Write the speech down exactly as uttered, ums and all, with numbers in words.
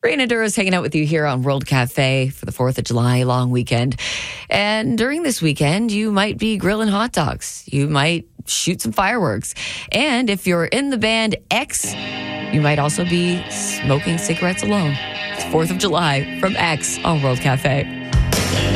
Raina Dura is hanging out with you here on World Cafe for the fourth of July long weekend. And during this weekend, you might be grilling hot dogs. You might shoot some fireworks. And if you're in the band X, you might also be smoking cigarettes alone. It's fourth of July from X on World Cafe.